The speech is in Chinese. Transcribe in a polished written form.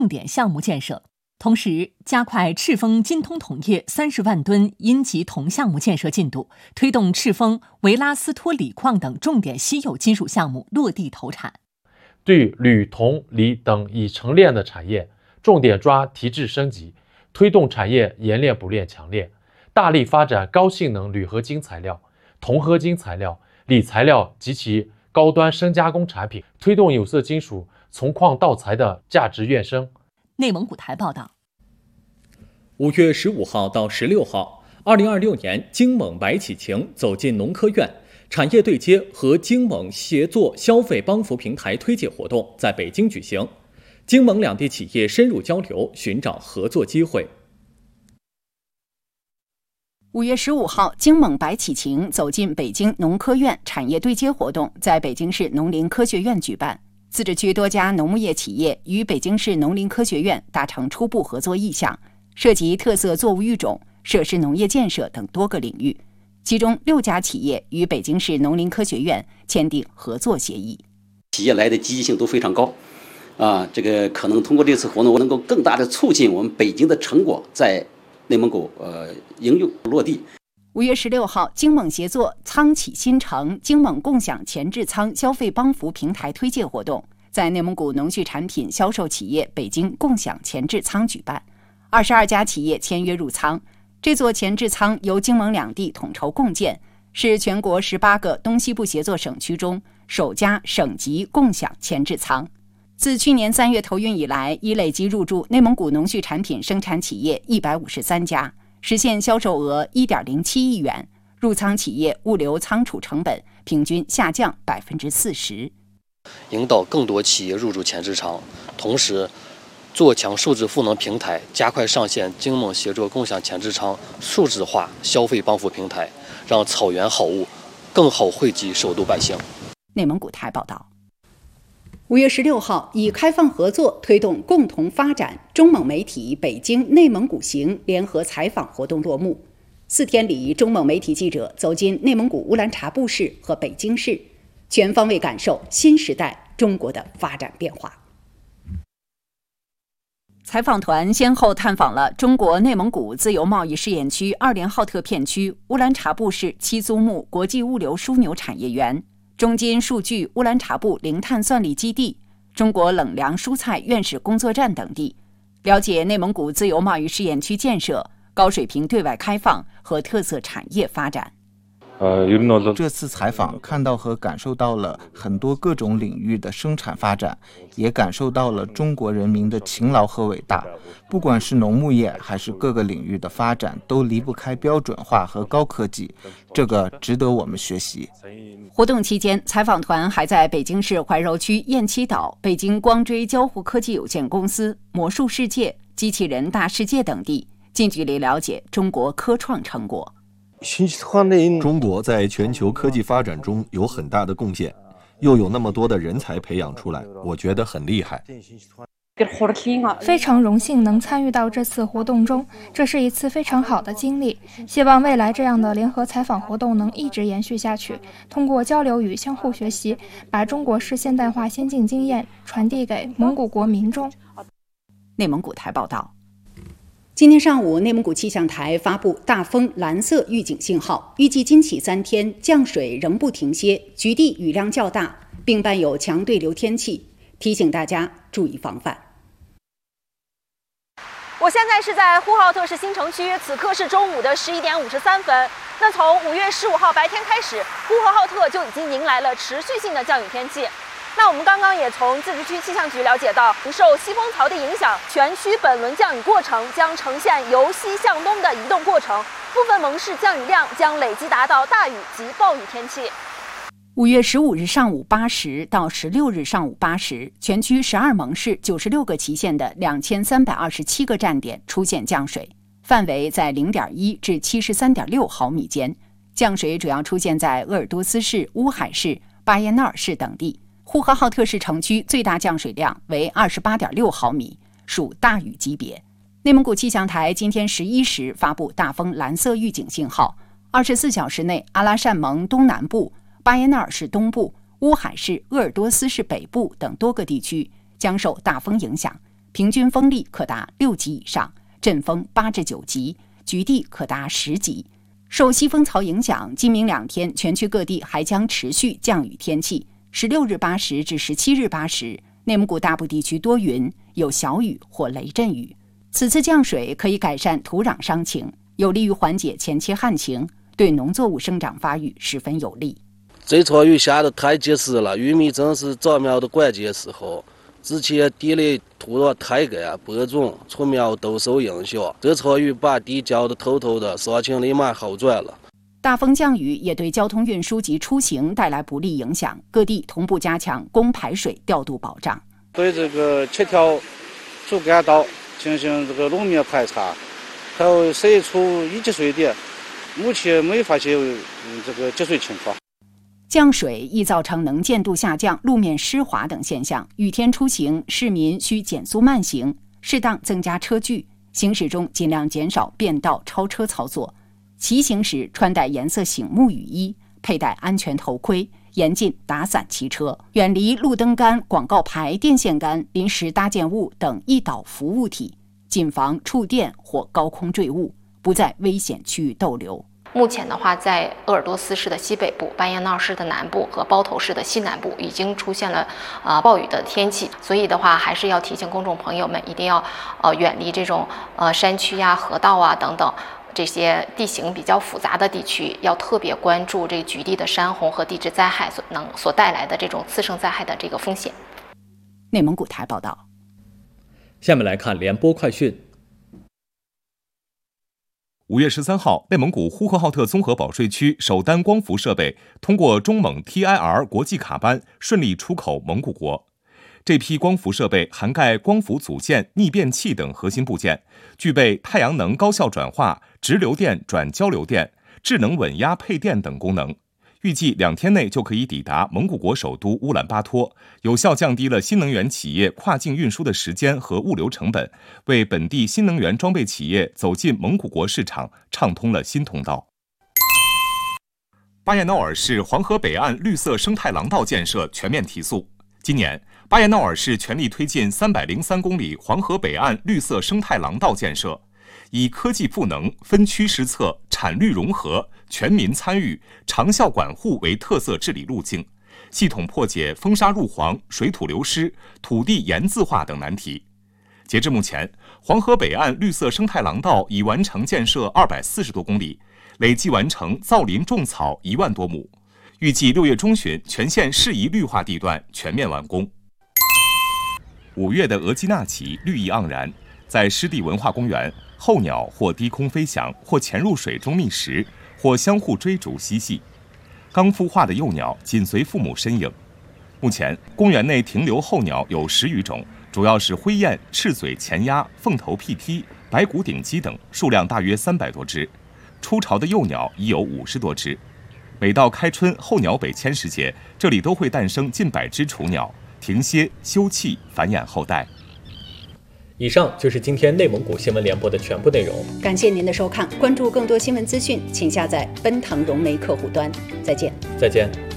重点项目建设，同时加快赤峰金通铜业30万吨阴极铜项目建设进度，推动赤峰维拉斯托锂矿等重点稀有金属项目落地投产。 对铝、铜、锂等已成炼的产业，重点抓提质升级，推动产业冶炼补炼强炼，大力发展高性能铝合金材料、铜合金材料、锂材料及其高端深加工产品，推动有色金属从矿到材的价值跃升。 内蒙古台报道 ，5月15号到16号，2026年京蒙白启晴走进农科院产业对接和京蒙协作消费帮扶平台推介活动在北京举行，京蒙两地企业深入交流，寻找合作机会。 5月15号，京蒙白启晴走进北京农科院产业对接活动在北京市农林科学院举办。自治区多家农牧业企业与北京市农林科学院达成初步合作意向，涉及特色作物育种、设施农业建设等多个领域。其中6家企业与北京市农林科学院签订合作协议。 企业来的积极性都非常高，这个可能通过这次活动，能够更大的促进我们北京的成果在内蒙古应用落地。 5月16号，京蒙协作仓企新城京蒙共享前置仓消费帮扶平台推介活动在内蒙古农畜产品销售企业北京共享前置仓举办，22家企业签约入仓。这座前置仓由京蒙两地统筹共建，是全国18个东西部协作省区中首家省级共享前置仓。自去年3月投运以来，已累计入驻内蒙古农畜产品生产企业153家，实现销售额1.07亿元，入仓企业物流仓储成本平均下降40%。 引导更多企业入驻前置仓，同时做强数字赋能平台，加快上线京蒙协作共享前置仓数字化消费帮扶平台，让草原好物更好惠及首都百姓。 内蒙古台报道，5月16号，以开放合作推动共同发展中蒙媒体北京内蒙古行联合采访活动落幕。4天里，中蒙媒体记者走进内蒙古乌兰察布市和北京市，全方位感受新时代中国的发展变化。采访团先后探访了中国内蒙古自由贸易试验区2连浩特片区乌兰察布市七租木国际物流枢纽产业园、中金数据乌兰察布零碳算力基地、中国冷凉蔬菜院士工作站等地，了解内蒙古自由贸易试验区建设、高水平对外开放和特色产业发展。 这次采访看到和感受到了很多各种领域的生产发展，也感受到了中国人民的勤劳和伟大。不管是农牧业还是各个领域的发展，都离不开标准化和高科技，这个值得我们学习。 活动期间，采访团还在北京市怀柔区雁栖岛、北京光追交互科技有限公司、魔术世界、机器人大世界等地近距离了解中国科创成果。 中国在全球科技发展中有很大的贡献，又有那么多的人才培养出来，我觉得很厉害。 非常荣幸能参与到这次活动中，这是一次非常好的经历。希望未来这样的联合采访活动能一直延续下去，通过交流与相互学习，把中国式现代化先进经验传递给蒙古国民众。 内蒙古台报道，今天上午，内蒙古气象台发布大风蓝色预警信号，预计今起3天降水仍不停歇，局地雨量较大，并伴有强对流天气，提醒大家注意防范。 我现在是在呼和浩特市新城区，此刻是中午的11点53分。那从5月15号白天开始，呼和浩特就已经迎来了持续性的降雨天气。那我们刚刚也从自治区气象局了解到，受西风槽的影响，全区本轮降雨过程将呈现由西向东的移动过程，部分蒙市降雨量将累计达到大雨及暴雨天气。 5月15日上午8时到16日上午8时，全区12蒙市96个旗县的2327个站点出现降水，范围在0.1至73.6毫米间。降水主要出现在鄂尔多斯市、乌海市、巴彦淖尔市等地。呼和浩特市城区最大降水量为28.6毫米，属大雨级别。内蒙古气象台今天11时发布大风蓝色预警信号，24小时内阿拉善盟东南部、巴彦淖尔市东部、乌海市、鄂尔多斯市北部等多个地区将受大风影响， 平均风力可达6级以上，阵风8至9级，局地可达10级。受西风槽影响，今明2天全区各地还将持续降雨天气。16日8时至17日8时，内蒙古大部地区多云，有小雨或雷阵雨。此次降水可以改善土壤伤情，有利于缓解前期旱情，对农作物生长发育十分有利。 这场雨下得太及时了，玉米正是长苗的关键时候。之前地里土壤太干，播种、出苗都受影响。这场雨把地浇得透透的，伤情立马好转了。 大风降雨也对交通运输及出行带来不利影响，各地同步加强供排水调度保障。 对这个7条主干道进行这个路面排查，还有设出1级水点，目前没发现这个积水情况。 降水易造成能见度下降、路面湿滑等现象，雨天出行，市民需减速慢行，适当增加车距，行驶中尽量减少变道、超车操作。骑行时穿戴颜色醒目雨衣，佩戴安全头盔，严禁打伞骑车，远离路灯杆、广告牌、电线杆、临时搭建物等易倒伏物体，谨防触电或高空坠物，不在危险区域逗留。 目前的话，在鄂尔多斯市的西北部、巴彦淖尔市的南部和包头市的西南部已经出现了暴雨的天气，所以的话还是要提醒公众朋友们一定要远离这种山区呀、河道啊等等这些地形比较复杂的地区，要特别关注这个局地的山洪和地质灾害所带来的这种次生灾害的这个风险。 内蒙古台报道。 下面来看联播快讯。 5月13号，内蒙古呼和浩特综合保税区首单光伏设备通过中蒙 TIR 国际卡班顺利出口蒙古国。这批光伏设备涵盖光伏组件、逆变器等核心部件，具备太阳能高效转化、直流电转交流电、智能稳压配电等功能。预计2天内就可以抵达蒙古国首都乌兰巴托，有效降低了新能源企业跨境运输的时间和物流成本，为本地新能源装备企业走进蒙古国市场畅通了新通道。巴彦淖尔市黄河北岸绿色生态廊道建设全面提速。今年，巴彦淖尔市全力推进303公里黄河北岸绿色生态廊道建设，以科技赋能、分区施策、产绿融合、全民参与、长效管护为特色治理路径，系统破解风沙入黄、水土流失、土地盐渍化等难题。截至目前，黄河北岸绿色生态廊道已完成建设240多公里，累计完成造林种草1万多亩，预计6月中旬全县适宜绿化地段全面完工。5月的额济纳旗绿意盎然，在湿地文化公园，候鸟或低空飞翔，或潜入水中觅食，或相互追逐嬉戏。刚孵化的幼鸟紧随父母身影。目前，公园内停留候鸟有10余种，主要是灰雁、赤嘴前鸦、凤头屁踢、白骨顶鸡等，数量大约300多只。出巢的幼鸟已有50多只。每到开春候鸟北迁时节，这里都会诞生近100只雏鸟，停歇、休憩、繁衍后代。 以上就是今天内蒙古新闻联播的全部内容。 感谢您的收看，关注更多新闻资讯，请下载奔腾融媒客户端。再见。 再见。